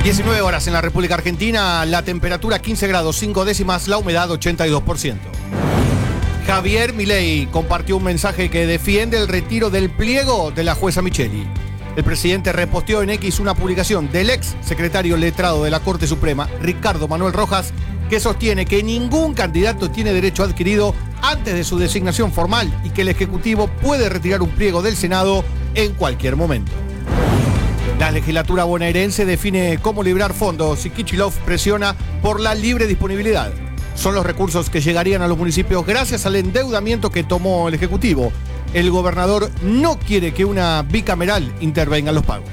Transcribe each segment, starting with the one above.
19 horas en la República Argentina, la temperatura 15 grados 5 décimas, la humedad 82%. Javier Milei compartió un mensaje que defiende el retiro del pliego de la jueza Micheli. El presidente reposteó en X una publicación del ex secretario letrado de la Corte Suprema, Ricardo Manuel Rojas, que sostiene que ningún candidato tiene derecho adquirido antes de su designación formal y que el Ejecutivo puede retirar un pliego del Senado en cualquier momento. La legislatura bonaerense define cómo librar fondos y Kicillof presiona por la libre disponibilidad. Son los recursos que llegarían a los municipios gracias al endeudamiento que tomó el Ejecutivo. El gobernador no quiere que una bicameral intervenga en los pagos.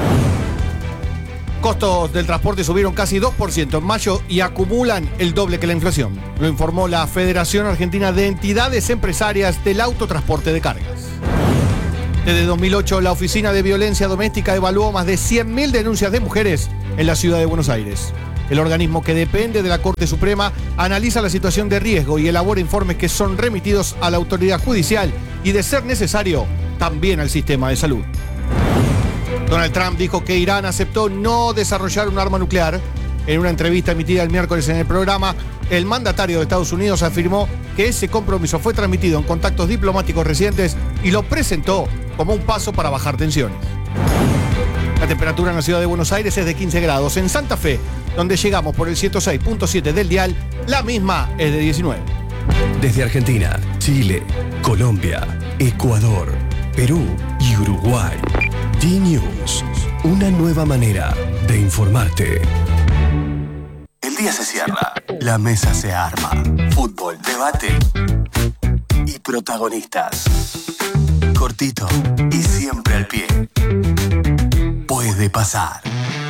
Costos del transporte subieron casi 2% en mayo y acumulan el doble que la inflación. Lo informó la Federación Argentina de Entidades Empresarias del Autotransporte de Cargas. Desde 2008, la Oficina de Violencia Doméstica evaluó más de 100.000 denuncias de mujeres en la ciudad de Buenos Aires. El organismo, que depende de la Corte Suprema, analiza la situación de riesgo y elabora informes que son remitidos a la autoridad judicial y, de ser necesario, también al sistema de salud. Donald Trump dijo que Irán aceptó no desarrollar un arma nuclear. En una entrevista emitida el miércoles en el programa, el mandatario de Estados Unidos afirmó que ese compromiso fue transmitido en contactos diplomáticos recientes y lo presentó como un paso para bajar tensiones. La temperatura en la ciudad de Buenos Aires es de 15 grados. En Santa Fe, donde llegamos por el 106.7 del dial, la misma es de 19. Desde Argentina, Chile, Colombia, Ecuador, Perú y Uruguay. D-News, una nueva manera de informarte. El día se cierra, la mesa se arma. Fútbol, debate y protagonistas. Cortito y siempre al pie. Puede pasar.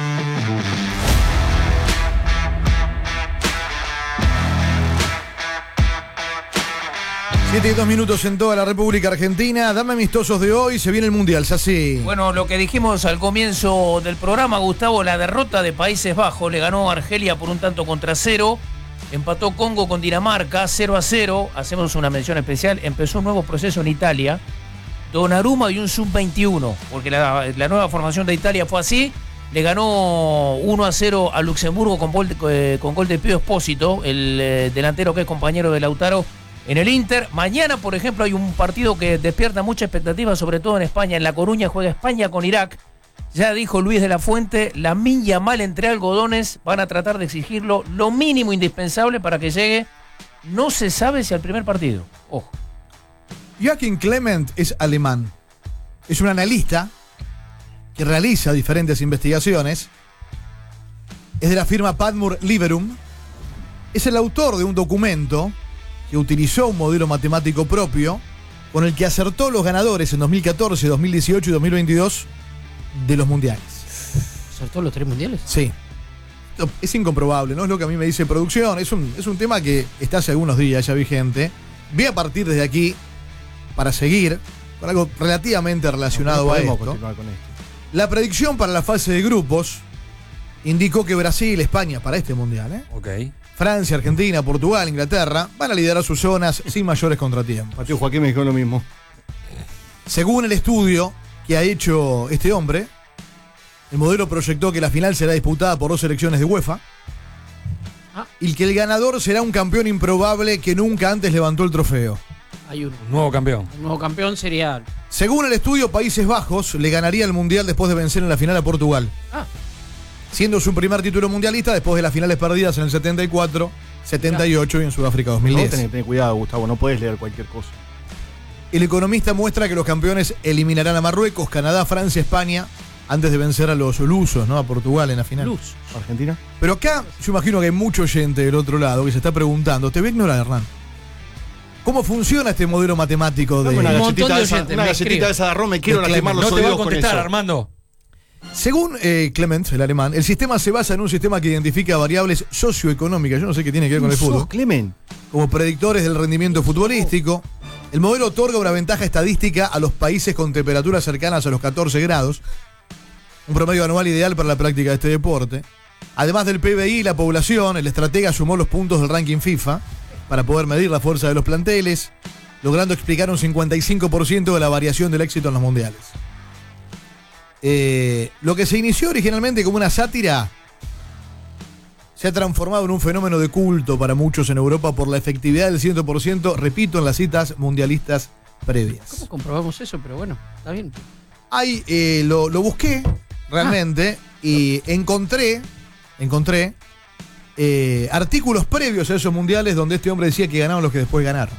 7 y 2 minutos en toda la República Argentina. Dame amistosos de hoy, se viene el Mundial, Sassi. Bueno, lo que dijimos al comienzo del programa, Gustavo, la derrota de Países Bajos, le ganó a Argelia por 1-0, empató Congo con Dinamarca 0-0, hacemos una mención especial, empezó un nuevo proceso en Italia, Donnarumma y un sub-21, porque la nueva formación de Italia fue así, le ganó 1-0 a Luxemburgo con gol de Pío Espósito, el delantero que es compañero de Lautaro en el Inter. Mañana, por ejemplo, hay un partido que despierta mucha expectativa, sobre todo en España. En La Coruña juega España con Irak. Ya dijo Luis de la Fuente, Lamine Yamal entre algodones, van a tratar de exigirlo lo mínimo indispensable para que llegue. No se sabe si al primer partido. Ojo. Joachim Clement es alemán. Es un analista que realiza diferentes investigaciones. Es de la firma Padmur Liberum. Es el autor de un documento que utilizó un modelo matemático propio con el que acertó los ganadores en 2014, 2018 y 2022 de los mundiales. ¿Acertó los 3 mundiales? Sí. Es incomprobable, no es lo que a mí me dice producción. Es un tema que está hace algunos días ya vigente. Voy a partir desde aquí para seguir con algo relativamente relacionado a esto. La predicción para la fase de grupos indicó que Brasil, España, para este mundial, Francia, Argentina, Portugal, Inglaterra van a liderar sus zonas sin mayores contratiempos. Patio Joaquín me dijo lo mismo. Según el estudio que ha hecho este hombre, el modelo proyectó que la final será disputada por 2 selecciones de UEFA y que el ganador será un campeón improbable que nunca antes levantó el trofeo. Hay un nuevo campeón. Un nuevo campeón sería... Según el estudio, Países Bajos le ganaría el mundial después de vencer en la final a Portugal. Siendo su primer título mundialista después de las finales perdidas en el 74, 78 y en Sudáfrica 2010. Ten cuidado, Gustavo, no puedes leer cualquier cosa. El economista muestra que los campeones eliminarán a Marruecos, Canadá, Francia, España, antes de vencer a los lusos, ¿no? A Portugal en la final. Argentina. Pero acá yo imagino que hay mucho oyente del otro lado que se está preguntando, te voy a ignorar, Hernán, ¿cómo funciona este modelo matemático de... Una galletita de esa de arroz, me quiero lastimar los oídos con eso. No te va a contestar, Armando. Según Clement, el alemán, el sistema se basa en un sistema que identifica variables socioeconómicas, yo no sé qué tiene que ver con el fútbol, Clement, como predictores del rendimiento futbolístico. El modelo otorga una ventaja estadística a los países con temperaturas cercanas a los 14 grados, un promedio anual ideal para la práctica de este deporte. Además del PBI y la población, el estratega sumó los puntos del ranking FIFA para poder medir la fuerza de los planteles, logrando explicar un 55% de la variación del éxito en los mundiales. Lo que se inició originalmente como una sátira se ha transformado en un fenómeno de culto para muchos en Europa por la efectividad del 100%, repito, en las citas mundialistas previas. ¿Cómo comprobamos eso? Pero bueno, está bien. Ahí lo busqué realmente y encontré artículos previos a esos mundiales donde este hombre decía que ganaban los que después ganaron.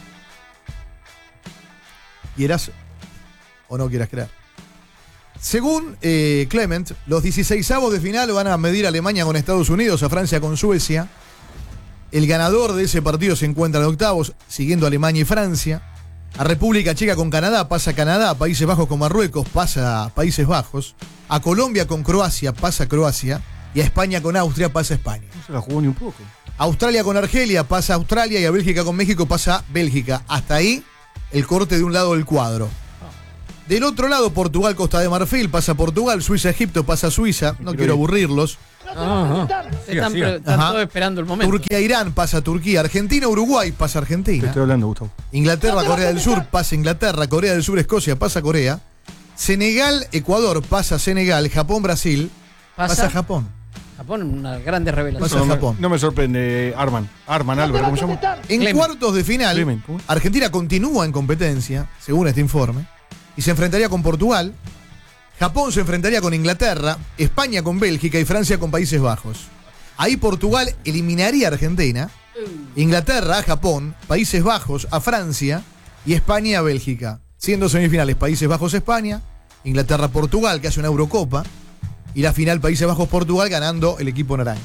¿Quieras o no quieras creer? Según Clement, los 16avos de final van a medir a Alemania con Estados Unidos, a Francia con Suecia. El ganador de ese partido se encuentra en octavos, siguiendo a Alemania y Francia. A República Checa con Canadá, pasa Canadá. A Países Bajos con Marruecos, pasa Países Bajos. A Colombia con Croacia, pasa Croacia. Y a España con Austria, pasa España. No se la jugó ni un poco. A Australia con Argelia, pasa Australia. Y a Bélgica con México, pasa Bélgica. Hasta ahí el corte de un lado del cuadro. Del otro lado, Portugal, Costa de Marfil, pasa Portugal. Suiza, Egipto, pasa Suiza. No quiero aburrirlos. Están todos esperando el momento. Turquía, Irán, pasa Turquía. Argentina, Uruguay, pasa Te Argentina. estoy hablando, Gustavo. Inglaterra, Corea del Sur, pasa Inglaterra. Corea del Sur, Escocia, pasa Corea. Senegal, Ecuador, pasa Senegal. Japón, Brasil, pasa Japón. Japón, una grande revelación. Pasa Japón. No me sorprende Arman Álvaro, ¿cómo se llama? En Clemen. cuartos de final, Clemen, ¿cómo? Argentina continúa en competencia, según este informe, y se enfrentaría con Portugal. Japón se enfrentaría con Inglaterra, España con Bélgica y Francia con Países Bajos. Ahí Portugal eliminaría a Argentina, Inglaterra a Japón, Países Bajos a Francia y España a Bélgica. Siendo semifinales Países Bajos-España, Inglaterra-Portugal, que hace una Eurocopa, y la final Países Bajos-Portugal ganando el equipo naranja.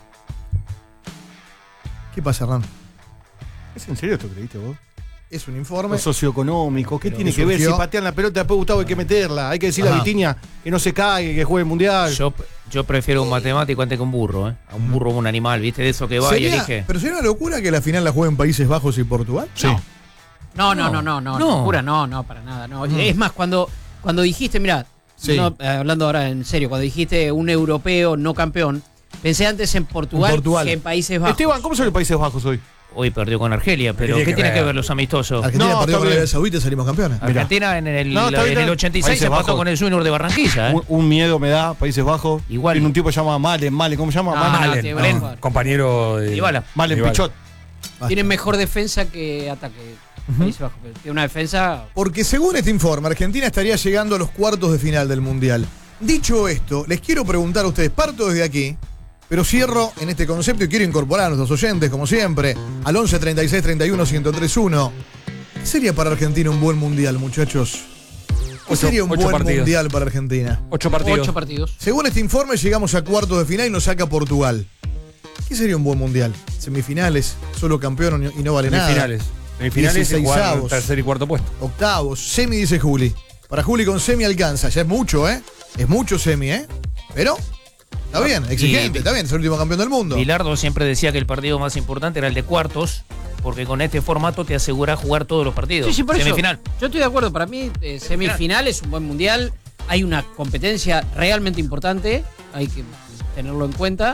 ¿Qué pasa, Hernán? ¿Es en serio esto que creíste vos? Es un informe. Lo socioeconómico, ¿qué Pero tiene que ver? Si surgió- patean la pelota, después Gustavo hay que meterla. Hay que decirle a Ajá. Vitiña que no se caiga, que juegue el mundial. Yo prefiero un matemático antes que un burro, ¿eh? A un burro como un animal, ¿viste? De eso que va y Sería- elige. Pero sería una locura que la final la jueguen Países Bajos y Portugal. Sí. No, No. locura, no, para nada. No. Es más, cuando dijiste, mirá, Sí. hablando ahora en serio, cuando dijiste un europeo no campeón, pensé antes en Portugal, En Portugal. que en Países Bajos. Esteban, ¿cómo son los Países Bajos hoy? Hoy perdió con Argelia, pero Tiene ¿qué que tiene que ver. ver los amistosos? Argentina No, perdió está con bien. Arabia Saudita y salimos campeones. Mirá. Argentina en el, No, está bien, en el está bien. 86 Países se empató Bajos. con el Junior de Barranquilla, ¿eh? Un miedo me da, Países Bajos. Igual. Tiene un tipo que se llama Malen, ¿cómo se llama? No, Malen, Malen, Malen, Bren. no, compañero de Dybala. Malen Dybala. Pichot. Tienen mejor defensa que ataque. Países Bajos, pero tiene una defensa. Porque según este informe, Argentina estaría llegando a los cuartos de final del Mundial. Dicho esto, les quiero preguntar a ustedes, parto desde aquí, pero cierro en este concepto y quiero incorporar a nuestros oyentes, como siempre, al 11 36 31 1031. ¿Qué sería para Argentina un buen Mundial, muchachos? ¿Qué sería un ocho buen partidos. Mundial para Argentina? 8 partidos. 8 partidos. Según este informe, llegamos a cuartos de final y nos saca Portugal. ¿Qué sería un buen Mundial? ¿Semifinales? ¿Solo campeón y no vale nada? Semifinales. Semifinales y jugar 16avos. tercer y cuarto puesto. Octavos, semi, dice Juli. Para Juli con semi alcanza. Ya es mucho, ¿eh? Es mucho semi, ¿eh? Pero está bien, exigente, Y- está bien, es el último campeón del mundo. Bilardo siempre decía que el partido más importante era el de cuartos, porque con este formato te asegura jugar todos los partidos. Sí, sí, por eso. Semifinal. Yo estoy de acuerdo. Para mí, semifinal es un buen mundial. Hay una competencia realmente importante. Hay que tenerlo en cuenta.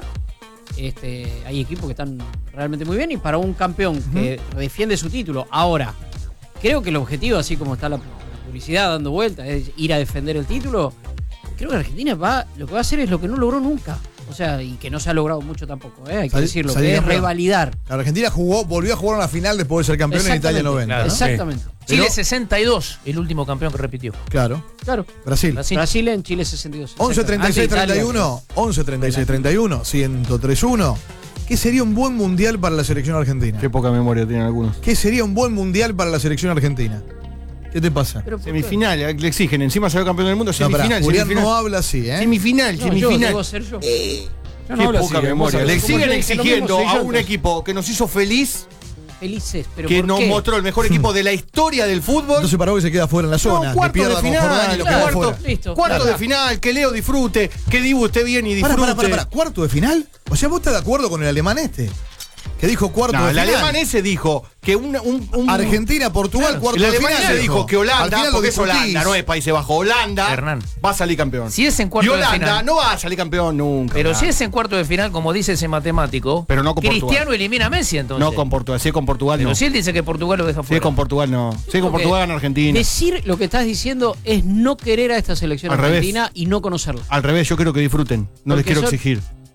Hay equipos que están realmente muy bien. Y para un campeón que defiende su título. Ahora, creo que el objetivo, así como está la publicidad dando vueltas, es ir a defender el título. Creo que Argentina lo que va a hacer es lo que no logró nunca. O sea, y que no se ha logrado mucho tampoco, hay que decirlo, salir que es campeón. revalidar. La Argentina volvió a jugar una final después de ser campeón en Italia 90. claro. ¿no? Exactamente. Chile Pero- 62, el último campeón que repitió. Claro. Claro. Brasil. Brasil. Brasil en Chile 62. 11 36 Italia, 31, 11 36 31, 1031. ¿Qué sería un buen mundial para la selección argentina? Qué poca memoria tienen algunos. ¿Qué sería un buen mundial para la selección argentina? ¿Qué te pasa? Pero, ¿por qué? Semifinal, le exigen. Encima salió campeón del mundo. No, pará, Semifinal, Julián semifinal. no habla así, ¿eh? Semifinal, No, yo, semifinal. debo ser yo. Yo Qué hablo poca así, memoria. vos Le sabés. siguen Como que lo exigiendo mismo soy a yo, un entonces. equipo que nos hizo feliz, Felices, pero que ¿por nos qué? mostró el mejor equipo de la historia del fútbol. Entonces para hoy se queda fuera en la zona. No, cuarto que pierda de con final, Jordania y lo queda claro, fuera. Listo. Cuarto Claro. de final, que Leo disfrute, que Dibu esté bien y disfrute. Para. ¿Cuarto de final? O sea, ¿vos estás de acuerdo con el alemán este? Que dijo cuarto No, de el final. alemán ese dijo que un Argentina, Portugal, Claro, cuarto el de alemán final. ese dijo que Al Holanda, final lo porque es discutís. Holanda, no es Países Bajos. Holanda Hernán. va a salir campeón. Si es en Y cuarto de Holanda final. no va a salir campeón nunca. Pero Holanda. si es en cuarto de final, como dice ese matemático, Pero no con Cristiano Portugal. elimina a Messi entonces. No con Portugal, si es con Portugal Pero no. si él dice que Portugal lo deja Si es fuera. con Portugal no. Si es con Creo que Portugal gana Argentina. Decir lo que estás diciendo es no querer a esta selección Al revés. argentina y no conocerla. Al revés, yo quiero que disfruten. No les Porque quiero son- exigir.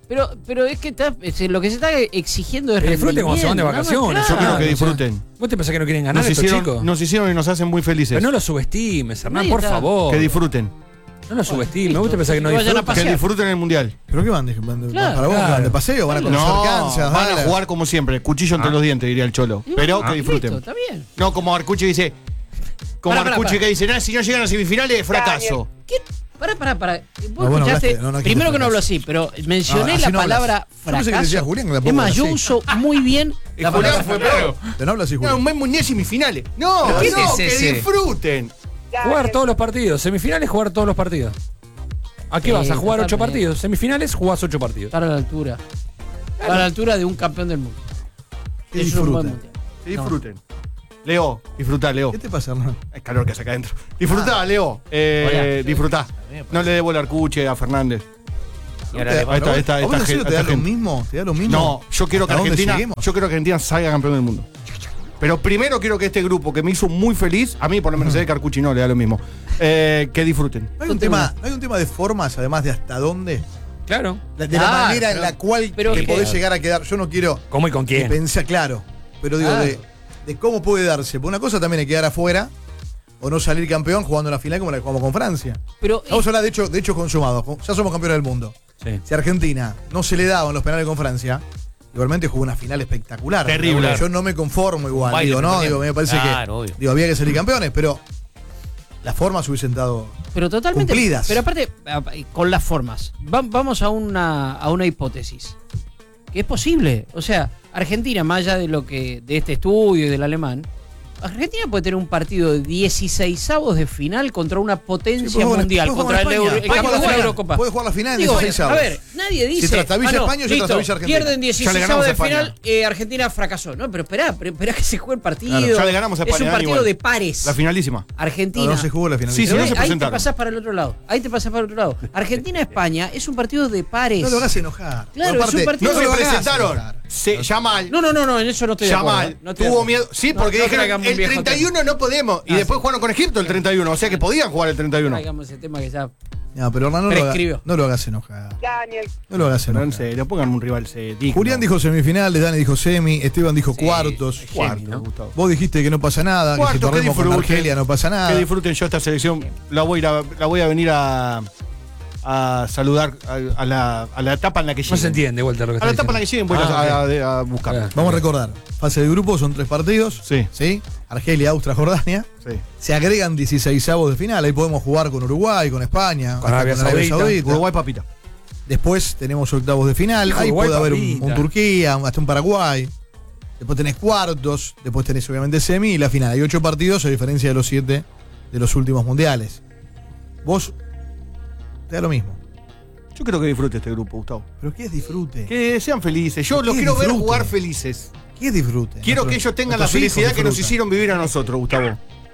Pero es que lo que se está exigiendo es Que disfruten cuando se van de rendimiento, vacaciones. Yo quiero claro. que disfruten. ¿Vos te pensás que no quieren ganar estos chicos? Nos hicieron y nos hacen muy felices. Pero no los subestimes, Hernán, Ahí por está. favor. Que disfruten. No los subestimes. listo. ¿Vos te pensás que no Que vayan a disfrutan? pasear. Que disfruten el mundial. ¿Pero qué van? Claro. ¿Para vos? Claro. ¿Van de paseo? ¿Van a conocer No, Kansas? van a Dallas? jugar como siempre, cuchillo entre los dientes, diría el Cholo. Pero que disfruten. Listo, está bien. No como Arcucci dice. Como Pará, Arcucci pará. que dice, "Nah, si no llegan a semifinales, fracaso". ¿Qué? Pará. Vos bueno, escuchaste. hablaste, no quiero Primero que no fracaso. hablo así, pero mencioné así la no palabra hablas. Yo pensé que fracaso. decía Julián que tampoco Es más, habla yo así. uso muy bien Y la Julián palabra fue fracaso. peor. Pero no habla así, No, Julián. un buen mundial semifinales. No, ¿Qué no, es que ese? disfruten. Jugar todos los partidos. Semifinales, jugar todos los partidos. ¿A qué Sí, vas? ¿A jugar 8 totalmente. partidos? Semifinales, jugás 8 partidos. Estar a la altura. Estar a la altura de un campeón del mundo. Que Es un buen disfruten. mundial. Que disfruten. Leo, disfrutá, Leo. ¿Qué te pasa, Hernán? Hay calor que hace acá adentro. Disfrutá, Leo. Hola. Disfrutá. No le debo el Arcuche a Fernández. Y ahora ¿A le- vos en serio gente- te da esta lo gente. mismo? ¿Te da lo mismo? No, yo quiero que ¿A dónde Argentina, lleguemos? yo quiero que Argentina salga campeón del mundo. Pero primero quiero que este grupo que me hizo muy feliz, a mí por lo menos sé que Arcucci no le da lo mismo, que disfruten. ¿No hay un tema de formas, además de hasta dónde? Claro. De la Ah, manera en pero- la cual pero que es que- podés llegar a quedar. Yo no quiero ¿Cómo y con que quién? pensar, claro. Pero digo, Claro. de cómo puede darse. Por una cosa también es quedar afuera o no salir campeón jugando la final como la jugamos con Francia. Pero Vamos a hablar de hecho consumados. Ya somos campeones del mundo. Sí. Si Argentina no se le daban los penales con Francia, igualmente jugó una final espectacular. Terrible. Yo no me conformo igual. Baile Digo, no, también. digo, me parece Claro, obvio. que había que salir campeones, pero las formas hubiesen dado totalmente. cumplidas. Pero aparte, con las formas. Vamos a una hipótesis. Que es posible. O sea, Argentina, más allá de este estudio y del alemán, Argentina puede tener un partido de 16avos de final contra una potencia mundial, contra el campeón de la Eurocopa. Puede jugar la final en Digo, 16 a ver, nadie dice. trastabilla no, España, yo listo, trastabilla Argentina. Pierden Ya le 16 ganamos de a España. final, Argentina fracasó. No, pero esperá que se juegue el partido. Claro, ya le ganamos a es España, un partido igual. de pares. La finalísima. Argentina. No se jugó la final. Sí, Pero no se ahí te presentaron. pasás para el otro lado. Argentina-España es un partido de pares. No lo hagas enojar. Claro, Aparte, es un partido- No lo se hagas presentaron. enojar. Yamal. No, en eso no estoy de acuerdo. Yamal No estoy de tuvo acuerdo. miedo. Sí, No, porque no dijeron traigamos un el viejo 31 no podemos. Y Ah, después sí. jugaron con Egipto el 31. O sea que podían jugar el 31. Traigamos ese tema que ya. No, pero Hernán, Prescribió. no lo hagas enojar. No lo hagas No, en enojar. serio, pongan un rival digno. Julián dijo semifinales, Dani dijo semi, Esteban dijo cuartos. Cuarto, Gustavo. Vos dijiste que no pasa nada, que Cuarto, si que perdemos con disfruten. Argelia no pasa nada. Que disfruten yo esta selección. La voy a venir a saludar a la etapa en la que lleguen. No se entiende, vuelta lo que A la está etapa en la que lleguen voy a buscar. Claro. Vamos a recordar. Fase de grupo son 3 partidos. Sí. Argelia, Austria, Jordania. Sí. Se agregan 16avos de final. Ahí podemos jugar con Uruguay, con España, Con hasta Arabia Saudita. Uruguay papita. Después tenemos octavos de final. Ahí Uruguay, puede haber papita. un Turquía, hasta un Paraguay. Después tenés cuartos. Después tenés obviamente semi y la final. Hay 8 partidos a diferencia de los 7 de los últimos mundiales. Vos te da lo mismo. Yo creo que disfrute este grupo, Gustavo. Pero ¿qué es disfrute? Que sean felices. Yo los ¿Qué quiero ver disfrute? jugar felices. ¿Qué es disfrute? Quiero que ellos tengan la nuestros hijos felicidad que nos disfrutan. hicieron vivir a nosotros, Gustavo.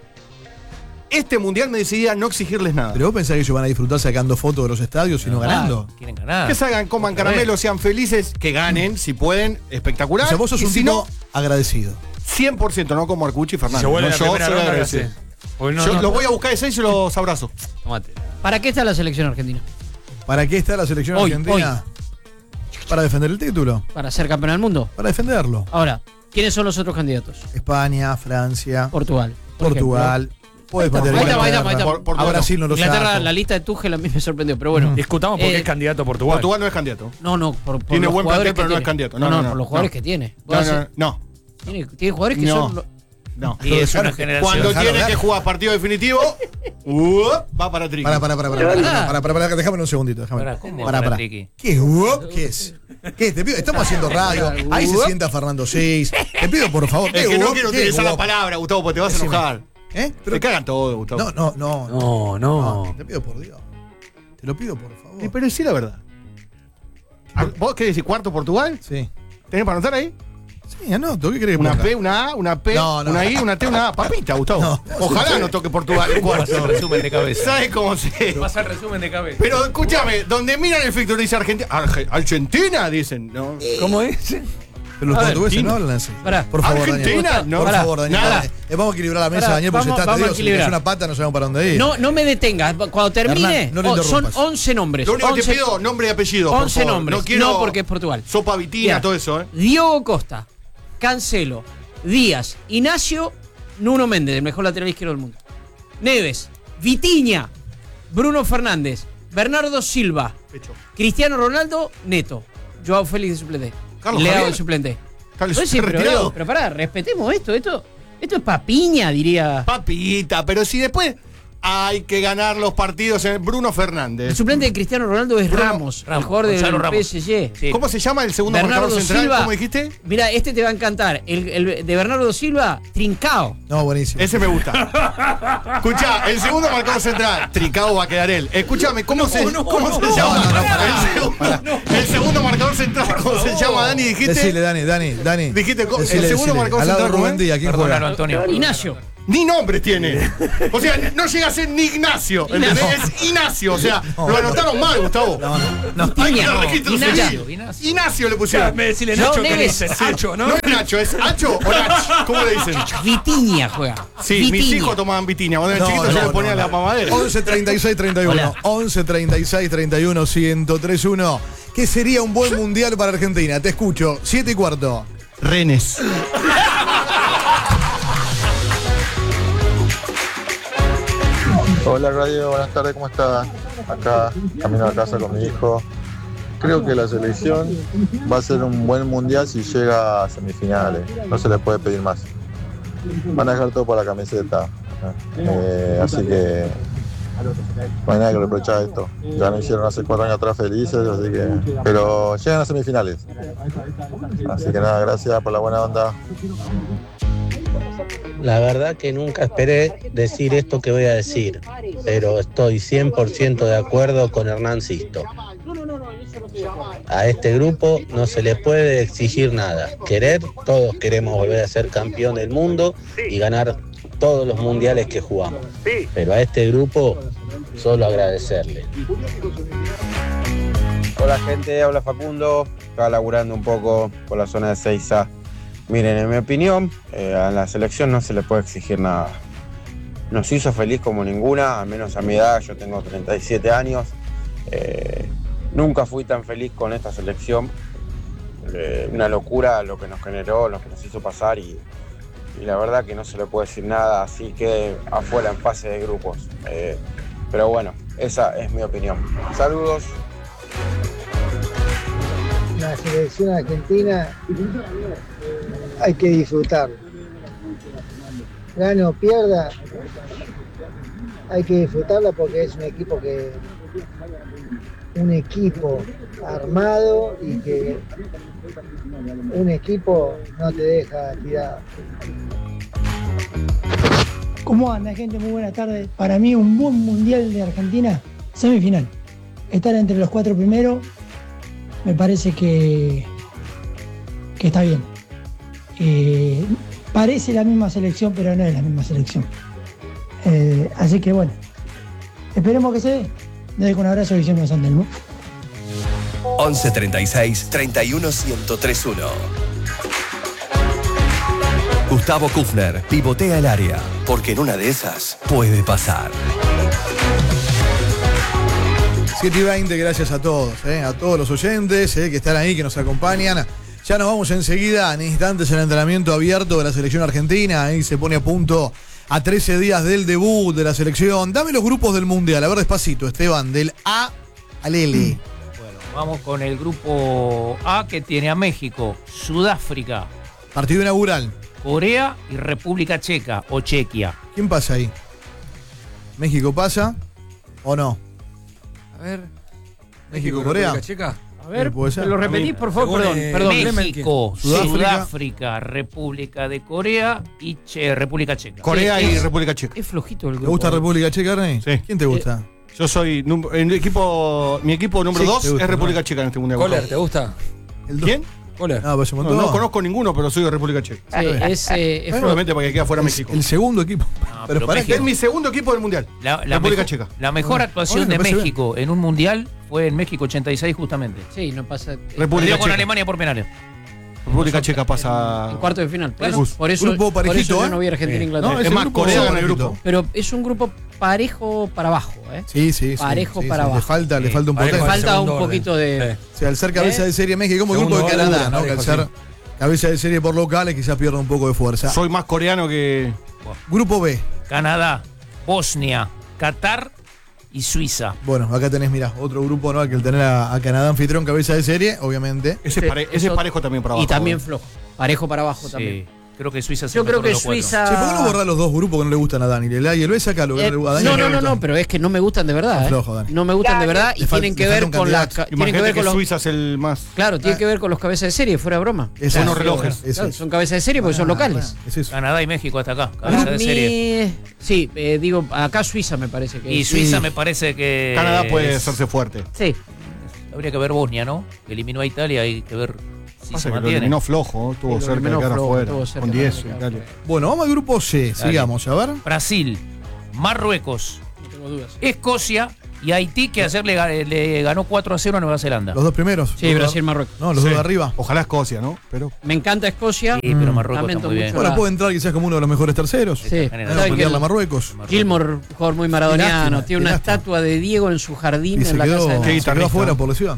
Este mundial me decidía no exigirles nada. Pero vos pensás que ellos van a disfrutar sacando fotos de los estadios y no ganando. Quieren ganar. Que salgan, coman caramelo, sean felices, que ganen, si pueden, espectacular. O sea, vos sos Y un si tipo no, agradecido. 100%, no como Arcucci y Fernández. Se vuelve No, la yo primera soy ronda, agradecido. ¿qué hace? Porque no, Yo no- los voy a buscar de 6 y los abrazo. Tomate. ¿Para qué está la selección argentina? ¿Para qué está la selección Hoy, argentina? Para defender el título. ¿Para ser campeón del mundo? Para defenderlo. Ahora, ¿quiénes son los otros candidatos? España, Francia, Portugal. por Portugal. Puedes Ahí meter está, ahí está, Inglaterra. ahí está. A Brasil no lo Inglaterra, saco. la lista de Tuchel a mí me sorprendió, pero bueno. Discutamos porque Eh, es candidato a Portugal. Portugal no es candidato. No, por Tiene los buen jugadores plantel, pero que no es tiene. candidato. No, por los jugadores no. que tiene. No. Tiene jugadores que No. son. No. Y es una generación. Cuando Dejaron tiene ganar. que jugar partido definitivo, va para Triqui. Para, déjame un segundito. Déjame. Pará, ¿cómo Pará, para pará. Triqui? ¿Qué es? ¿Qué es? Te pido, estamos haciendo radio. Ahí se sienta Fernando Seis. Te pido, por favor. Es que no quiero ¿Qué utilizar la guop? palabra, Gustavo, porque te vas a Decime. enojar. ¿Eh? Te cagan todo, Gustavo. No. Te pido por Dios. Te lo pido, por favor. Pero sí la verdad. ¿Vos qué decís? ¿Cuarto Portugal? Sí. ¿Tenés para anotar ahí? Sí, anoto. ¿Qué querés que Una ponga? P, una A, una P, No. una I, una T, una A. Papita, Gustavo. No. Ojalá no toque Portugal en Pasa cuarto. el resumen de cabeza. ¿Sabes cómo se...? Pasa el resumen de cabeza. Pero escúchame, donde miran el fixture dice Argentina. Argentina, dicen. ¿No? ¿Cómo es? Pero los A ver, portugueses no hablan así. Pará. Por favor, Argentina, Daniel. no. Por Pará, favor, Daniel. nada. Dale. Vamos a equilibrar la mesa, Pará, Daniel, porque vamos ya te a digo, si equilibrar. es una pata, no sabemos para dónde ir. No me detengas. Cuando termine, Hernán, no le son interrumpas. 11 nombres. Lo único que 11 te pido, nombre y apellido. por 11 favor. nombres. No quiero. porque es Portugal. Sopa vitina, Mira, todo eso, ¿eh? Diogo Costa, Cancelo, Díaz, Ignacio, Nuno Méndez, el mejor lateral izquierdo del mundo. Neves, Vitinha, Bruno Fernández, Bernardo Silva, Pecho. Cristiano Ronaldo, Neto, Joao Félix de suplente, Carlos Leao Javier. de suplente. Carlos Pues sí, pero, retirado. digo, pero pará, respetemos esto es papiña, diría. Papita, pero si después hay que ganar los partidos en Bruno Fernández. El suplente de Cristiano Ronaldo es Bruno Ramos, el Ramos, jugador Gonzalo del Ramos. PSG. Sí. ¿Cómo se llama el segundo Bernardo marcador central? Silva. ¿Cómo dijiste? Mira, este te va a encantar. El de Bernardo Silva, Trincao. No, buenísimo. Ese me gusta. Escuchá, el segundo marcador central. Tricao va a quedar él. Escúchame, ¿cómo se llama? El segundo marcador central, ¿cómo se llama, Dani? Decile, Dijiste. Dani. Dijiste, el Decile, segundo decile. marcador Al lado de central, Rubén Rubén. Díaz, ¿quién Perdónalo, juega? Antonio. Ignacio. Ni nombre tiene. O sea, no llega a ser ni Ignacio. ¿Entendés? Es Ignacio. O sea, lo anotaron mal, Gustavo. No. Hay que Piña, dar registro Ignacio. civil. Ignacio le pusieron. Me decirle No, Nacho que le Neves. dicen Hacho, ¿no? No es Nacho, ¿es Hacho o Nach? ¿Cómo le dicen? Vitinha juega. Sí, Vitinha. mis hijos tomaban vitina. Cuando eran chiquitos yo les ponía la mamadera. 11 36 31. Hola. 11 36 31 1031. ¿Qué sería un buen mundial para Argentina? Te escucho. 7:15. Renes. Hola Radio, buenas tardes, ¿cómo están? Acá, camino a casa con mi hijo. Creo que la selección va a ser un buen mundial si llega a semifinales. No se le puede pedir más. Van a dejar todo por la camiseta. Así que no hay nada que reprochar a esto. Ya me hicieron hace 4 años atrás felices, así que. Pero llegan a semifinales. Así que nada, gracias por la buena onda. La verdad que nunca esperé decir esto que voy a decir, pero estoy 100% de acuerdo con Hernán Sisto. A este grupo no se le puede exigir nada. Todos queremos volver a ser campeón del mundo y ganar todos los mundiales que jugamos. Pero a este grupo solo agradecerle. Hola gente, habla Facundo, acá laburando un poco por la zona de Seiza. Miren, en mi opinión, a la selección no se le puede exigir nada. Nos hizo feliz como ninguna, al menos a mi edad, yo tengo 37 años. Nunca fui tan feliz con esta selección. Una locura lo que nos generó, lo que nos hizo pasar y la verdad que no se le puede decir nada, así que afuera en fase de grupos. Pero bueno, esa es mi opinión. Saludos. La selección argentina hay que disfrutar. Gane o pierda, hay que disfrutarla porque es un equipo armado y que un equipo no te deja tirado. ¿Cómo anda, gente? Muy buenas tardes. Para mí un buen mundial de Argentina, semifinal. Estar entre los 4 primeros me parece que está bien. Parece la misma selección, pero no es la misma selección. Así que bueno, esperemos que se dé. Les dejo un abrazo y Guillermo Santelmo. 11 36 31 1031. Gustavo Kufner pivotea el área, porque en una de esas puede pasar. 7:20, gracias a todos los oyentes que están ahí, que nos acompañan. Ya nos vamos enseguida, en instantes, el entrenamiento abierto de la selección argentina. Ahí se pone a punto a 13 días del debut de la selección. Dame los grupos del mundial, a ver despacito, Esteban, del A al L. Bueno, vamos con el grupo A, que tiene a México, Sudáfrica, Partido inaugural. Corea y República Checa o Chequia. ¿Quién pasa ahí? ¿México pasa o no? A ver. México-Corea. República Checa. A ver, Puede ser. ¿me lo repetís, por favor? Perdón. México, Sudáfrica. Sudáfrica, República de Corea y República Checa. Corea Sí, y es- República Checa. Es flojito el ¿Te grupo. gusta República Checa, Ernie? Sí. ¿Quién te gusta? Yo soy mi equipo número Sí, 2 te gusta, es República ¿no? Checa en este mundial. Kohler, ¿te gusta? El do- ¿Quién? Kohler. Ah, pues un No, montón. no conozco ninguno, pero soy de República Checa. Es flojo. Obviamente porque queda fuera México. El segundo equipo. pero para México- Es mi segundo equipo del mundial. La República mejor, Checa. la mejor actuación bueno, de me parece México en un mundial fue en México 86 justamente. Sí, no pasa. República Perdió con Checa. Alemania por penales. República Checa pasa. En cuarto de final. Por Claro. eso, por eso Grupo parejito, yo no vi Argentina e Inglaterra. No, Es ese más, grupo Corea gana el parejito. grupo. Pero es un grupo parejo para abajo, ¿eh? Sí, sí, sí. Parejo sí, para sí. abajo. Le falta un Parejo Le poco. al falta un segundo poquito orden. de. Sí. O sea, al ser cabeza de serie México, como el grupo de Segundo Canadá, orden, ¿no? Que al parejo, ser cabeza de serie por locales quizás pierda un poco de fuerza. Soy más coreano que. Grupo B. Canadá, Bosnia, Qatar y Suiza. Bueno, acá tenés, mirá, otro grupo, ¿no? Que el tener a Canadá anfitrión cabeza de serie, obviamente. Ese es parejo también para abajo. Y también flojo. Parejo para abajo Sí. también. Creo que Suiza se Yo creo mejoró que los cuatro. Suiza. Che, ¿por qué no borrar los dos grupos que no le gustan a Dani? El A y el B, saca lo que no le gusta a Dani. No, pero es que no me gustan de verdad. Son flojos, Dani. No me gustan de verdad y Le tienen falta que ver un con la. candidato. Tienen que Imagínate ver que con los. Suiza es el más. Claro, tiene que ver con los cabezas de serie, fuera de broma. Eso Buenos es. relojes. Eso Claro, es. son cabezas de serie porque son locales. Es eso. Canadá y México hasta acá, Para cabeza de mí, serie. sí, digo, acá Suiza me parece que Y es. Suiza me parece que. Canadá puede es- hacerse fuerte. Sí. Habría que ver Bosnia, ¿no? Que eliminó a Italia, hay que ver si Pasa se que lo mantiene. eliminó flojo, estuvo Sí, lo cerca de eliminó quedar flojo, afuera. estuvo cerca Con de 10 quedar Italia. Bueno, vamos al grupo C, Dale. sigamos, a ver. Brasil, Marruecos, No tengo dudas. Escocia y Haití, que ayer le ganó 4-0 a Nueva Zelanda. Los dos primeros. Sí, Brasil, Marruecos. No, los Sí. dos de arriba. Ojalá Escocia, ¿no? Pero. Me encanta Escocia. Sí, pero Marruecos Lamento está muy bien. mucho. Ahora puede entrar quizás como uno de los mejores terceros. Sí. General. Van a ¿Saben que pelearla a Marruecos. Gilmore, un jugador muy maradoniano, Qué lástima, tiene qué una lástima. estatua de Diego en su jardín Y se en la quedó, casa de Qué Nancy. se quedó guitarrista. afuera por lesión.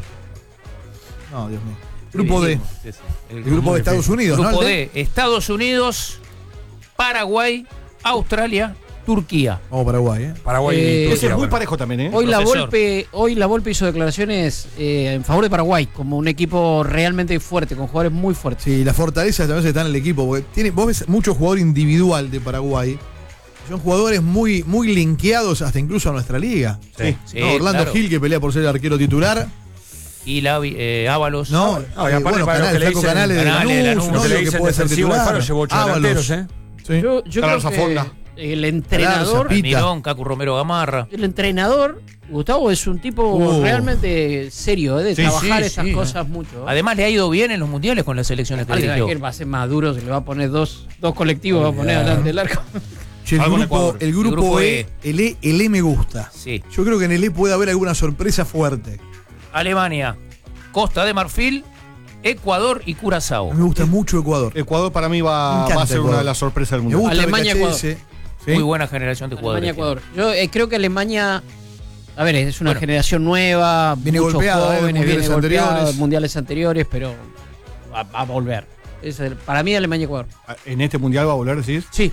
No, Dios mío. Grupo D. Sí, sí. El grupo de Estados Unidos, Grupo ¿no? D, Estados Unidos, Paraguay, Australia, Turquía. Vamos a Paraguay, ¿eh? Paraguay y Ese Turquía, Ese es muy bueno. parejo también, ¿eh? Hoy la Profesor. Volpe hizo declaraciones en favor de Paraguay como un equipo realmente fuerte, con jugadores muy fuertes. Sí, la fortaleza también está en el equipo. Porque vos ves mucho jugador individual de Paraguay. Son jugadores muy, muy linkeados hasta incluso a nuestra liga. Sí. Sí, ¿No? Orlando claro. Gil, que pelea por ser el arquero titular. Y Ábalos. No, No, y aparte para lo que le Flaco dicen- Canales de Canales, Lanús, Lanús, ¿no? Lo que le Lo que dicen puede ser defensivo, titular. Alfaro llevó 8 Ábalos. delanteros, ¿eh? Sí. Yo Galarza creo que Fonda. el entrenador, Galarza, Mirón, Cacu Romero Gamarra. el entrenador, Gustavo, es un tipo realmente serio, de Sí, trabajar sí, estas sí. cosas mucho. Además le ha ido bien en los mundiales con las selecciones que Aparte, dirigió. que va a ser más duro, se le va a poner dos colectivos, va a poner delante del arco. Che, el Algo en grupo, Ecuador. el grupo El grupo E, el E me gusta. Sí. Yo creo que en el E puede haber alguna sorpresa fuerte. Alemania, Costa de Marfil, Ecuador y Curazao. Me gusta mucho Ecuador. Ecuador para mí Me va encanta a ser Ecuador. una de las sorpresas del Me mundo. gusta Alemania, BKHS. ¿Sí? Muy buena generación de jugadores. Alemania, Ecuador. Yo creo que Alemania, a ver, es una Bueno, generación nueva, viene muchos golpeada, de jóvenes, mundiales viene golpeada, anteriores. mundiales anteriores, pero va a volver. Para mí Alemania, Ecuador. En este mundial va a volver, decís. Sí.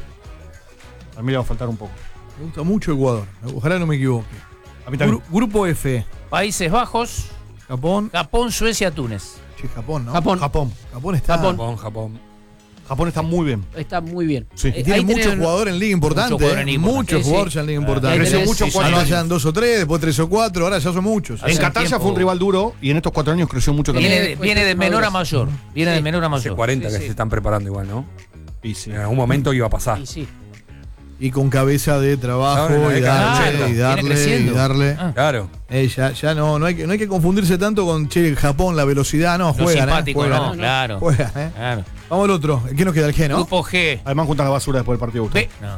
A mí le va a faltar un poco. Me gusta mucho Ecuador. Ojalá no me equivoque. A mí también. Grupo F. Países Bajos, Japón. Japón, Suecia, Túnez. Che, Japón, ¿no? Japón. Japón está. Japón. Japón está muy bien. Está muy bien. Sí. Y tiene Ahí muchos tienen- jugadores en liga importante. Muchos jugadores en liga importante. Muchos Sí, jugadores sí. en liga Ahí importante. Creció tenés- mucho sí, cuando Antes eran 2 o 3, después 3 o 4, ahora ya son muchos. Hace En Qatar ya tiempo. fue un rival duro y en estos 4 años creció mucho también. Viene de menor a mayor. Viene de menor a Hace mayor. 40 Sí, que sí. se están preparando igual, ¿no? Y sí. En algún momento iba a pasar. Y sí. Y con cabeza de trabajo Ahora en la y década darle, del 80. y darle, Viene creciendo. y darle. Ah. Claro. Ya no hay que confundirse tanto con che, Japón, la velocidad, no, Lo juegan, simpático, juegan, no, claro. juegan, Claro. Vamos al otro. ¿Qué nos queda el G, no? Grupo G, Además juntan la basura después del partido.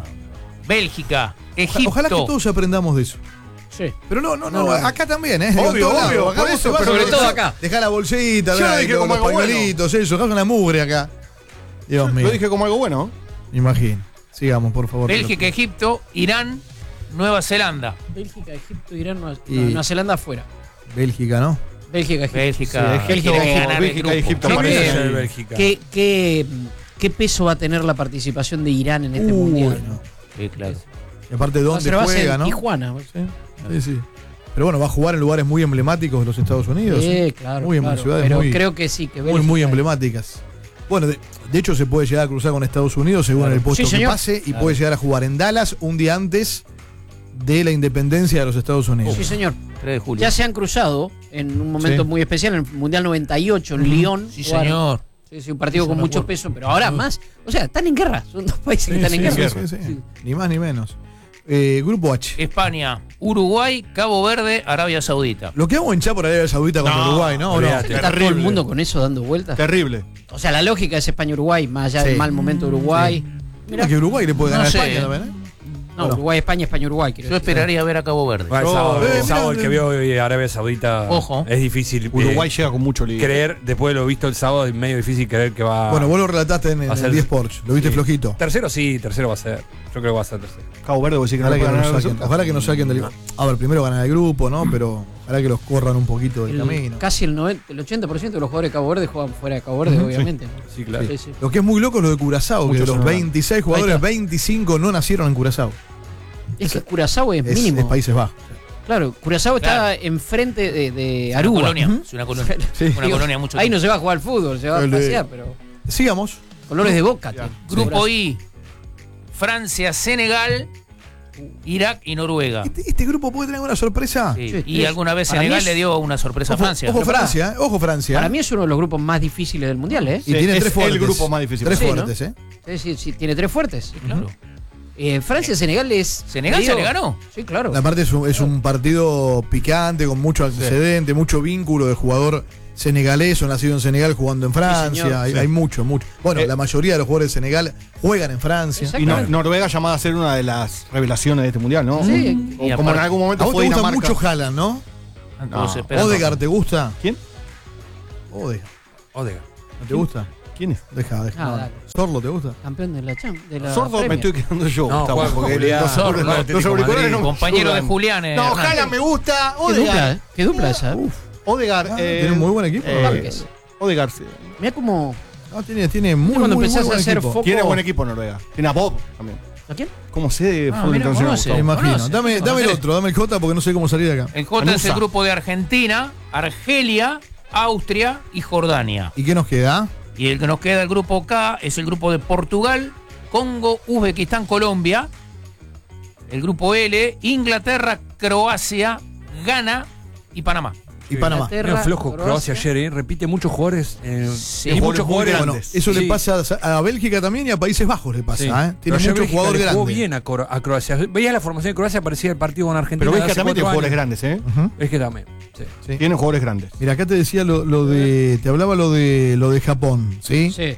Bélgica, Egipto. Ojalá que todos aprendamos de eso. Sí. Pero no, acá también, ¿eh? Obvio, En todos lados. obvio, Acá por vos eso, te vas pero a- sobre todo acá. Dejá la bolsita, Yo lo ¿verdad? dije Los como algo bueno. pañuelitos, eso, acá una mugre acá. Dios mío. Lo dije como algo bueno. Imagín. Sigamos, por favor. Bélgica, Egipto, Irán, Nueva Zelanda. Bélgica, Egipto, Irán, Y- Nueva Zelanda afuera. Bélgica, ¿no? Bélgica, Egipto. Bélgica, Sí, Egipto, tiene que ganar el Bélgica, grupo. Egipto, ¿Qué parece. crees? Ser Bélgica. ¿Qué peso va a tener la participación de Irán en este mundial? no. Sí, claro. Y aparte, ¿dónde Se lo va a hacer juega, en no? Tijuana. Sí. Pero bueno, va a jugar en lugares muy emblemáticos de los Estados Unidos. Sí, claro. Muy claro. ciudades Pero muy, creo que sí, que muy Bélgica- emblemáticas. Bueno, de hecho se puede llegar a cruzar con Estados Unidos según Claro. el puesto Sí, que señor. pase y Claro. puede llegar a jugar en Dallas un día antes de la independencia de los Estados Unidos. Sí, señor. 3 de julio. Ya se han cruzado en un momento Sí. muy especial, en el Mundial 98, en Lyon. Sí, jugaron. señor. Sí, un partido Eso con me mucho acuerdo. peso, pero ahora más. O sea, están en guerra. Son dos países que están en guerra. Sí. Ni más ni menos. Grupo H. España, Uruguay, Cabo Verde, Arabia Saudita. Lo que hago en por Arabia Saudita contra No, Uruguay, ¿no? ¿O no? olvídate. Está todo el mundo con eso dando vueltas. Terrible. O sea, la lógica es España-Uruguay, más allá Sí. del mal momento de Uruguay. Mira que Uruguay le puede ganar No a sé. España también, ¿eh? No, Uruguay-España, España-Uruguay. Yo esperaría ver a Cabo Verde. El sábado el que vio hoy Arabia Saudita. Ojo. Es difícil. Uruguay llega con mucho líder. Creer, después de lo visto el sábado, es medio difícil creer que va. Bueno, vos lo relataste en el 10 Sports. Lo viste flojito. Tercero va a ser. Yo creo que va a ser tercero. Cabo Verde, vos decís que ojalá que no saquen del. A ver, primero ganan el grupo, ¿no? Pero ojalá que los corran un poquito del camino. Casi el 80% de los jugadores de Cabo Verde juegan fuera de Cabo Verde, obviamente. Sí, claro. Sí. Lo que es muy loco es lo de Curazao, que de los 26 jugadores, 25 no nacieron en Curazao. Es que Curazao es mínimo. Es Países Bajos. Claro, Curazao está enfrente de Aruba. Es una colonia. Una colonia mucho tiempo. Ahí no se va a jugar al fútbol, se va a pasear, pero. Sigamos. Colores de Boca. Grupo I. Francia, Senegal, Irak y Noruega. ¿Este grupo puede tener una sorpresa? Sí. Y alguna vez Senegal le dio una sorpresa a Francia. Ojo Francia, ojo Francia. Para mí es uno de los grupos más difíciles del mundial, ¿eh? Y tiene tres fuertes. El grupo más difícil. Tres fuertes, ¿eh? Sí, tiene tres fuertes. Sí, claro. Francia-Senegal es. ¿Senegal se le ganó? Sí, claro. Aparte es un partido picante, con mucho antecedente, mucho vínculo de jugador senegalés o nacido en Senegal jugando en Francia. Sí, hay mucho. Bueno, la mayoría de los jugadores de Senegal juegan en Francia. Y Noruega llamada a ser una de las revelaciones de este mundial, ¿no? Sí. O como en algún momento ¿A vos fue te gusta Dinamarca. mucho Haaland, ¿no? Odegaard, ¿te gusta? ¿Quién? Odegaard. ¿No te gusta? ¿Quién es? Deja. Dale. ¿Sorlo te gusta? Campeón de la Champions. Sordo me estoy quedando yo. No, Gustavo, porque Julián, los auriculares no me Compañero de ayudan. Julián. No, Haaland me gusta. Odegaard. ¿Qué dupla esa? Odegaard. Tiene un muy buen equipo. Odegaard. Mira cómo. No, tiene muy, Cuando muy empezás buen a hacer equipo. foco. Tiene buen equipo Noruega. Tiene a Bob también. ¿A quién? ¿Cómo sé de fútbol mira, internacional? conoce. Me imagino. Conoce. Dame el otro, dame el J porque no sé cómo salir de acá. El J es el Anusa. grupo de Argentina, Argelia, Austria y Jordania. ¿Y qué nos queda? Y el que nos queda, el grupo K, es el grupo de Portugal, Congo, Uzbekistán, Colombia. El grupo L, Inglaterra, Croacia, Ghana y Panamá. Y Panamá. Era flojo Croacia ayer, repite muchos jugadores. Sí, y muchos jugadores Bueno, eso le pasa a Bélgica también y a Países Bajos le pasa. Sí. Tiene Pero muchos jugadores jugó grandes. bien a Croacia. Veía la formación de Croacia, parecía el partido con Argentina. Pero de Bélgica hace también tiene 4 jugadores años. grandes, ¿eh? Es que también. Sí. Tiene jugadores grandes. Mira, acá te decía lo de. Te hablaba lo de Japón, ¿sí? Sí.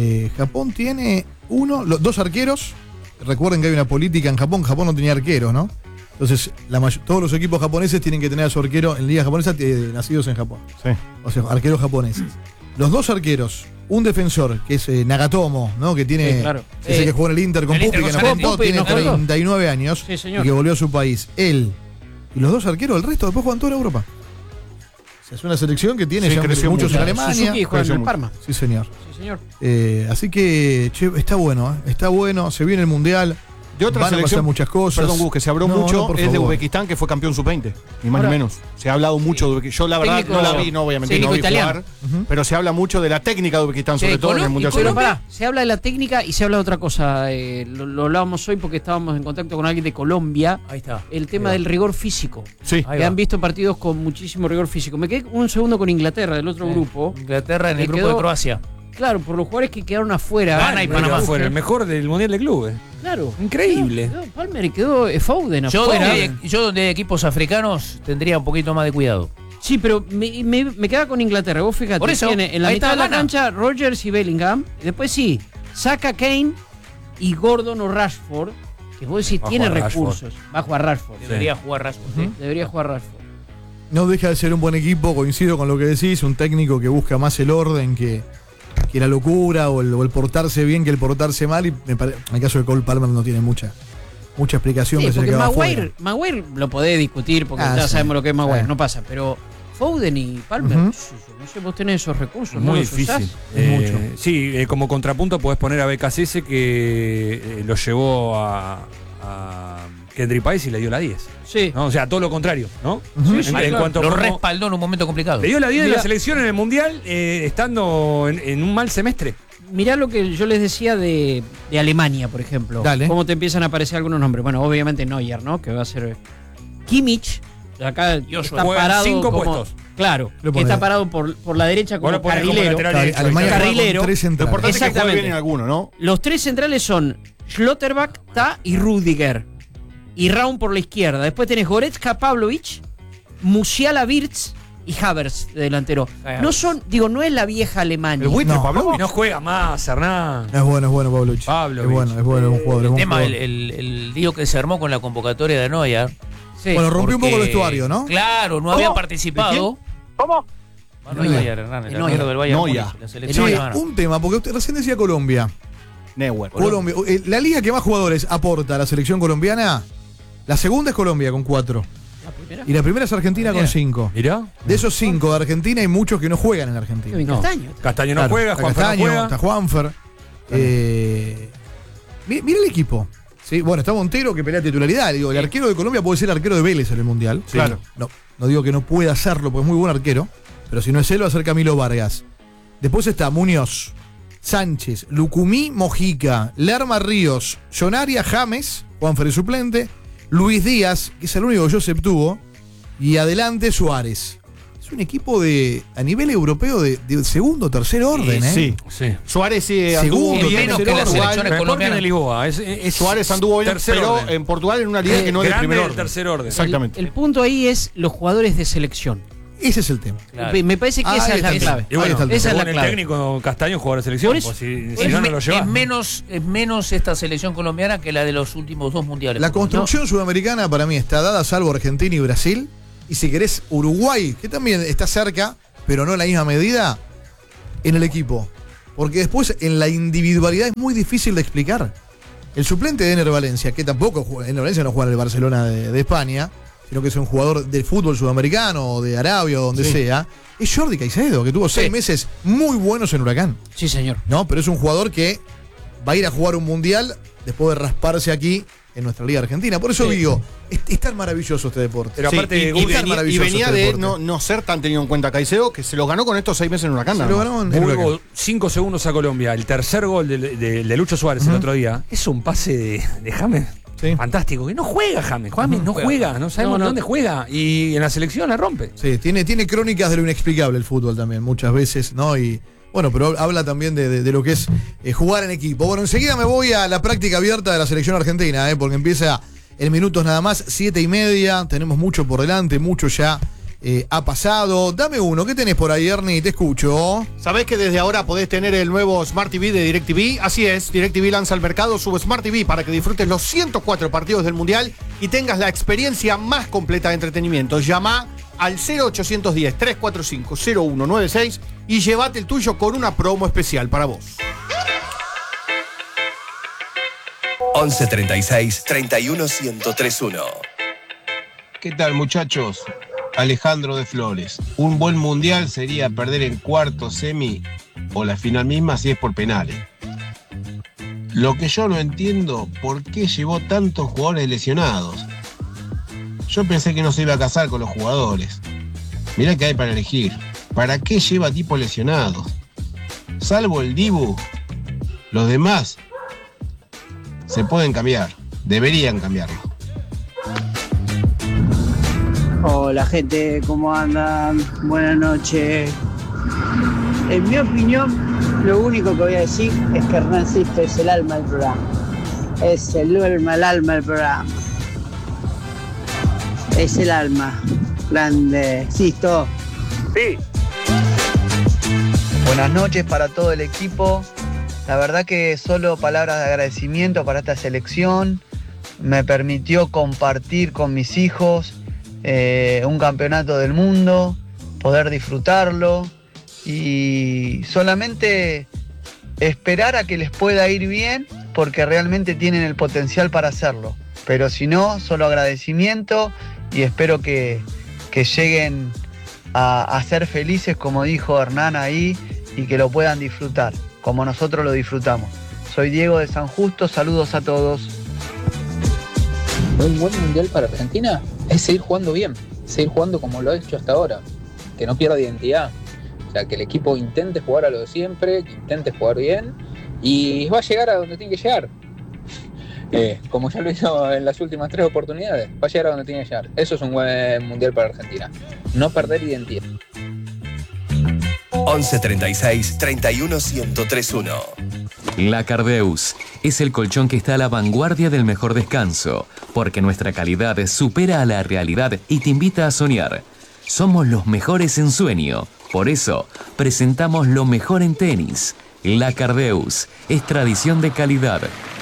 Japón tiene dos arqueros. Recuerden que hay una política en Japón. Japón no tenía arqueros, ¿no? Entonces, todos los equipos japoneses tienen que tener a su arquero en liga japonesa nacidos en Japón. Sí. O sea, arqueros japoneses. Los dos arqueros, un defensor, que es Nagatomo, ¿no? Que tiene. Sí, claro. Es el que jugó en el Inter con el Inter Pupi, que con no Zanetti. jugó, tiene Pupi, ¿no? 39 años. Sí, señor. Y que volvió a su país. Él y los dos arqueros, el resto después juegan toda Europa. O sea, es una selección que tiene Sí, ya creció muchos mucho. en Alemania. Suzuki juega en el Parma. Sí, señor. Sí, señor. Así que, che, está bueno, está bueno, se viene el Mundial. De otra Van a selección, pasar muchas cosas. Perdón, Gus, que se habló No, mucho, no, por es de favor. Uzbekistán, que fue campeón sub-20, ni más Ahora, ni menos. Se ha hablado mucho de Uzbekistán. Yo la verdad técnico- no la vi, no, obviamente técnico no vi italiano. jugar, pero se habla mucho de la técnica de Uzbekistán, sobre todo en el Mundial Pero Sub-20. pará, se habla de la técnica y se habla de otra cosa. Lo hablábamos hoy porque estábamos en contacto con alguien de Colombia. Ahí está. El tema del rigor físico. Sí. Ahí Que va. han visto partidos con muchísimo rigor físico. Me quedé un segundo con Inglaterra, del otro grupo. Inglaterra en Que el grupo quedó- de Croacia. Claro, por los jugadores que quedaron afuera. Ghana y Panamá. Fue el mejor del Mundial de Clubes. Claro. Increíble. Quedó Palmer y quedó Foden Yo afuera. donde hay equipos africanos tendría un poquito más de cuidado. Sí, pero me quedaba con Inglaterra. Vos fíjate, Por eso, tiene en la ahí mitad está de la Ghana. cancha Rodgers y Bellingham. Y después sí, Saka, Kane y Gordon o Rashford. Que vos decís, Va a tiene jugar recursos. Va a jugar Rashford. Debería jugar Rashford. ¿sí? Debería jugar Rashford. No deja de ser un buen equipo, coincido con lo que decís, un técnico que busca más el orden que la locura o el portarse bien que el portarse mal. Y en el caso de Cole Palmer no tiene mucha explicación. Sí, que se le porque quedaba fuera. Maguire lo podés discutir porque ya sí. sabemos lo que es Maguire, Sí. no pasa. Pero Foden y Palmer, Ujú. no sé, vos tenés esos recursos. ¿no? Muy ¿Los difícil. usás? Mucho. Sí, como contrapunto podés poner a BKCS que lo llevó a Kendrick Rice y le dio la 10. Sí. ¿no? O sea, todo lo contrario, ¿no? Sí, sí, En claro. cuanto a Lo cómo- respaldó en un momento complicado. le dio la 10 de Mira. la selección en el Mundial estando en un mal semestre. Mirá lo que yo les decía de Alemania, por ejemplo. Dale. Cómo te empiezan a aparecer algunos nombres. Bueno, obviamente Neuer, ¿no? Que va a ser Kimmich. Acá está Juega parado 5 como, puestos. Claro, Lo que pone está ahí. parado por la derecha como Vos lo ponés como carrilero. lateral derecho. Alemania juega con Carrilero. tres Lo centrales. importante es que juegue Exactamente. bien en alguno, ¿no? Los tres centrales son Schlotterbeck, Ta y Rudiger. Y Raum por la izquierda. Después tenés Goretzka, Pavlovic, Musiala, Wirtz y Havertz de delantero. No son, digo, no es la vieja Alemania. El buitre, No. Pavlovich. No juega más, Hernán. Es bueno Pavlovich. Pavlovich. Es bueno, es un jugador. es El un tema, jugador. el lío que se armó con la convocatoria de Neuer. Sí. Bueno, rompió un poco el vestuario, ¿no? Claro, no había participado. ¿Cómo? Neuer, Hernán, el arquero del Bayern Neuer. Múnich, la selección Che, alemana. un tema, porque usted recién decía Colombia. Neuer. Colombia. La liga que más jugadores aporta a la selección colombiana, la segunda es Colombia con 4. Y la primera es Argentina con 5. Mirá. De esos 5 de Argentina hay muchos que no juegan en Argentina. Kevin Castaño. Castaño no Claro, juega, está Juanfer no Castaño, juega. está Juanfer. Mira el equipo. Sí, bueno, está Montero que pelea titularidad. Digo, el arquero de Colombia puede ser el arquero de Vélez en el Mundial. Sí. Claro. No digo que no pueda hacerlo, porque es muy buen arquero. Pero si no es él, va a ser Camilo Vargas. Después está Muñoz, Sánchez, Lucumí, Mojica, Lerma Ríos, Jonaria, James, Juanfer es suplente, Luis Díaz, que es el único que Josep tuvo, y adelante Suárez. Es un equipo a nivel europeo de segundo o tercer orden, ¿eh? Sí. Suárez anduvo Segundo, bien en menos que las Portugal. selecciones Sporting colombianas. de Lisboa. Suárez anduvo bien, tercer pero orden. en Portugal en una liga que no es de grande primer del orden. tercer orden. Exactamente. El punto ahí es los jugadores de selección. Ese es el tema. Claro. Me parece que esa ahí es la está el clave. tema. Ahí está el Esa es tema. la Según el clave. técnico Castaño jugador de selección. Por eso- Pues si es no, no lo lleva. es menos esta selección colombiana que la de los últimos 2 mundiales. La construcción sudamericana para mí está dada, salvo Argentina y Brasil. Y si querés, Uruguay, que también está cerca, pero no en la misma medida, en el equipo. Porque después, en la individualidad, es muy difícil de explicar. El suplente de Ener Valencia, que tampoco juega, Ener Valencia no juega en el Barcelona de España, sino que es un jugador del fútbol sudamericano o de Arabia o donde sea, es Jordi Caicedo, que tuvo 6 meses muy buenos en Huracán. Sí, señor. No, pero es un jugador que va a ir a jugar un mundial después de rasparse aquí en nuestra Liga Argentina. Por eso digo, es tan maravilloso este deporte. Pero aparte, y Guti, venía de deporte. no ser tan tenido en cuenta Caicedo, que se lo ganó con estos 6 meses en Huracán. Se nada lo más. ganó en Huracán. hubo 5 segundos a Colombia. El tercer gol de Lucho Suárez el otro día es un pase de James. Sí. Fantástico. Que no juega James. James no juega. No sabemos dónde juega. Y en la selección la rompe. Sí, tiene crónicas de lo inexplicable el fútbol también, muchas veces, ¿no? Y bueno, pero habla también de lo que es jugar en equipo. Bueno, enseguida me voy a la práctica abierta de la selección argentina, porque empieza en minutos nada más, 7:30. Tenemos mucho por delante, mucho ya ha pasado. Dame uno, ¿qué tenés por ahí, Ernie? Te escucho. ¿Sabés que desde ahora podés tener el nuevo Smart TV de DirecTV? Así es, DirecTV lanza al mercado su Smart TV para que disfrutes los 104 partidos del Mundial y tengas la experiencia más completa de entretenimiento. Llama al 0810-345-0196 y llévate el tuyo con una promo especial para vos. 11 36 31 1031. ¿Qué tal, muchachos? Alejandro de Flores. Un buen mundial sería perder en cuarto, semi o la final misma si es por penales. Lo que yo no entiendo, ¿por qué llevó tantos jugadores lesionados? Yo pensé que no se iba a casar con los jugadores. Mirá que hay para elegir. ¿Para qué lleva tipos lesionados? Salvo el Dibu, los demás se pueden cambiar. Deberían cambiarlo. Hola gente, ¿cómo andan? Buenas noches. En mi opinión, lo único que voy a decir es que Hernán Sisto es el alma del programa. Es el alma del programa. Es el alma. Grande. Sisto. Sí. Buenas noches para todo el equipo. La verdad que solo palabras de agradecimiento para esta selección. Me permitió compartir con mis hijos un campeonato del mundo, poder disfrutarlo y solamente esperar a que les pueda ir bien porque realmente tienen el potencial para hacerlo. Pero si no, solo agradecimiento y espero que lleguen a ser felices como dijo Hernán ahí y que lo puedan disfrutar como nosotros lo disfrutamos. Soy Diego de San Justo, saludos a todos. Un buen mundial para Argentina es seguir jugando bien, seguir jugando como lo ha hecho hasta ahora, que no pierda identidad, o sea, que el equipo intente jugar a lo de siempre, que intente jugar bien y va a llegar a donde tiene que llegar, como ya lo hizo en las últimas 3 oportunidades, va a llegar a donde tiene que llegar. Eso es un buen mundial para Argentina, no perder identidad. 11 36 31 1031. La Cardeus es el colchón que está a la vanguardia del mejor descanso, porque nuestra calidad supera a la realidad y te invita a soñar. Somos los mejores en sueño. Por eso, presentamos lo mejor en tenis. La Cardeus es tradición de calidad.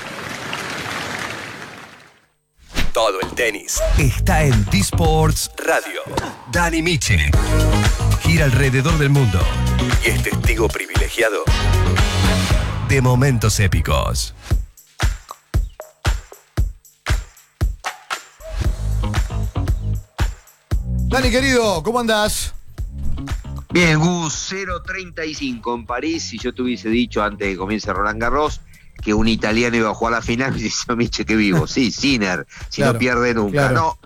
Todo el tenis está en D-Sports Radio. Dani Miche gira alrededor del mundo y es testigo privilegiado de momentos épicos. Dani, querido, ¿cómo andás? Bien, Gus, 0.35 en París. Si yo te hubiese dicho antes de que comience Roland Garros que un italiano iba a jugar la final, me dice, Miche, que vivo. Sí, Sinner, si Claro, no pierde nunca. claro.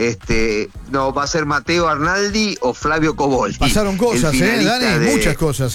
No, va a ser Matteo Arnaldi o Flavio Cobolli. Pasaron cosas, El finalista Dani, muchas cosas,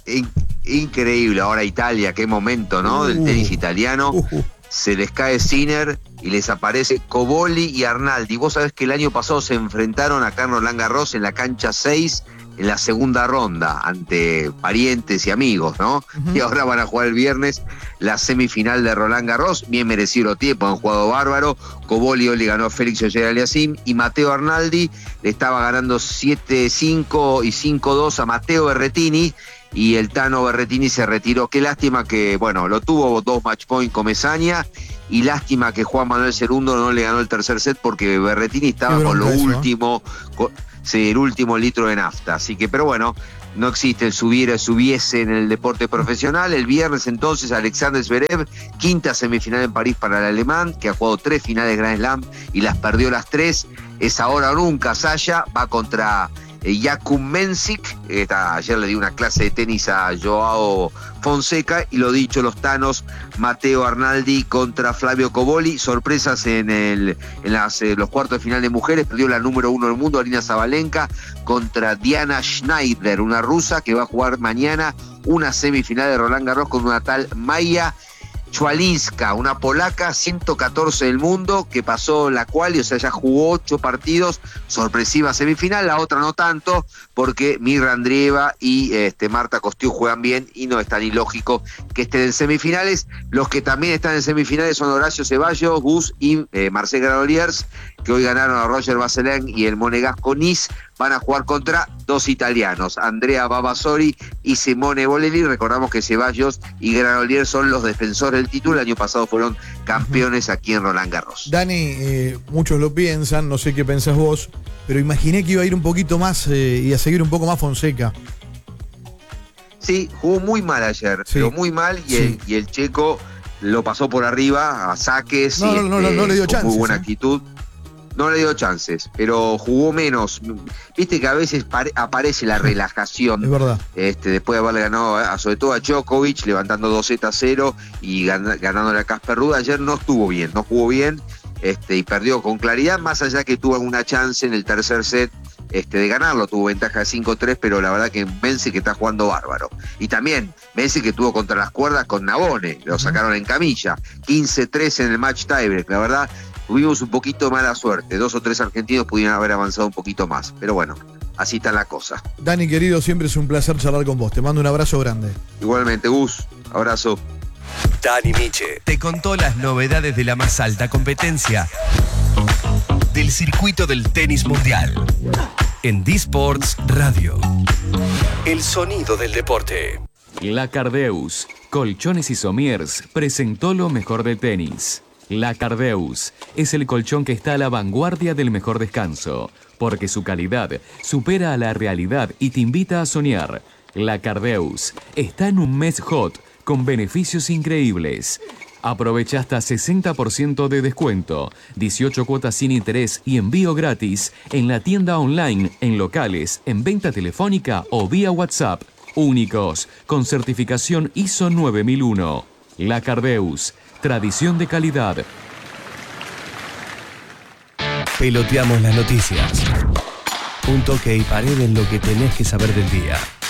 Increíble. Ahora Italia, qué momento, ¿no? Del tenis italiano. Se les cae Sinner y les aparece Cobolli y Arnaldi. Vos sabés que el año pasado se enfrentaron acá en Roland Garros en la cancha 6 en la segunda ronda ante parientes y amigos, ¿no? Y ahora van a jugar el viernes la semifinal de Roland Garros. Bien merecido lo tiempo, han jugado bárbaro. Cobolli hoy le ganó a Félix Auger-Aliassime y Matteo Arnaldi le estaba ganando 7-5 y 5-2 a Matteo Berrettini. Y el Tano Berrettini se retiró. Qué lástima que, bueno, lo tuvo 2 match point con Mesaña. Y lástima que Juan Manuel Cerundo no le ganó el tercer set porque Berrettini estaba con lo último, el último litro de nafta. Así que, pero bueno, no existe el subiese en el deporte profesional. El viernes entonces Alexander Zverev, quinta semifinal en París para el alemán, que ha jugado 3 finales Grand Slam y las perdió las 3. Es ahora o nunca. Sasha va contra Jakub Mensik. Ayer le di una clase de tenis a Joao Fonseca. Y lo dicho, los tanos, Matteo Arnaldi contra Flavio Cobolli. Sorpresas en los cuartos de final de mujeres. Perdió la número 1 del mundo, Arina Zabalenka, contra Diana Schneider, una rusa que va a jugar mañana una semifinal de Roland Garros con una tal Maya Chwalinska, una polaca, 114 del mundo, que pasó la quali, o sea, ya jugó 8 partidos, sorpresiva semifinal. La otra no tanto, porque Mirra Andreeva y Marta Kostyuk juegan bien y no es tan ilógico que estén en semifinales. Los que también están en semifinales son Horacio Ceballos, Gus y Marcel Granollers, que hoy ganaron a Roger Vasselin y el monegasco Nice. Van a jugar contra 2 italianos, Andrea Babasori y Simone Bolelli. Recordamos que Ceballos y Granollers son los defensores del título. El año pasado fueron campeones aquí en Roland Garros. Dani, muchos lo piensan, no sé qué pensás vos, pero imaginé que iba a ir un poquito más y a seguir un poco más Fonseca. Sí, jugó muy mal ayer, pero muy mal, y el checo lo pasó por arriba a saques. No le dio chances. Muy buena actitud. No le dio chances, pero jugó menos. Viste que a veces aparece la relajación. Es verdad. Después de haberle ganado sobre todo a Djokovic, levantando 2-0 y ganándole a Casper Ruud. Ayer no estuvo bien, no jugó bien, y perdió con claridad, más allá que tuvo alguna chance en el tercer set de ganarlo. Tuvo ventaja de 5-3, pero la verdad que Vence que está jugando bárbaro. Y también Vence que tuvo contra las cuerdas con Navone, lo sacaron en camilla. 15-3 en el match tiebreak, la verdad. Tuvimos un poquito de mala suerte. 2 o 3 argentinos pudieron haber avanzado un poquito más. Pero bueno, así está la cosa. Dani, querido, siempre es un placer charlar con vos. Te mando un abrazo grande. Igualmente, Gus. Abrazo. Dani Miche te contó las novedades de la más alta competencia del circuito del tenis mundial. En D-Sports Radio. El sonido del deporte. La Cardeus, Colchones y Somiers, presentó lo mejor del tenis. La Cardeus es el colchón que está a la vanguardia del mejor descanso, porque su calidad supera a la realidad y te invita a soñar. La Cardeus está en un mes hot con beneficios increíbles. Aprovecha hasta 60% de descuento, 18 cuotas sin interés y envío gratis en la tienda online, en locales, en venta telefónica o vía WhatsApp. Únicos, con certificación ISO 9001. La Cardeus. Tradición de calidad. Peloteamos las noticias. Un toque y pared en lo que tenés que saber del día.